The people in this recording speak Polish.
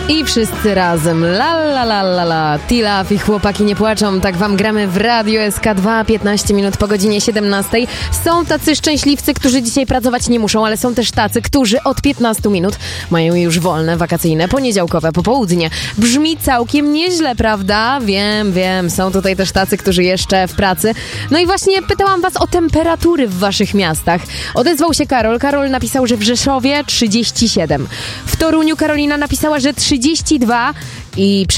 I wszyscy razem, la la la la la, T-Love i Chłopaki nie płaczą, tak wam gramy w Radio SK2, 15 minut po godzinie 17. Są tacy szczęśliwcy, którzy dzisiaj pracować nie muszą, ale są też tacy, którzy od 15 minut mają już wolne, wakacyjne, poniedziałkowe popołudnie. Brzmi całkiem nieźle, prawda? Wiem, są tutaj też tacy, którzy jeszcze w pracy. No i właśnie pytałam was o temperatury w waszych miastach. Odezwał się Karol. Karol napisał, że w Rzeszowie 37. W Toruniu Karolina napisała, że 32 i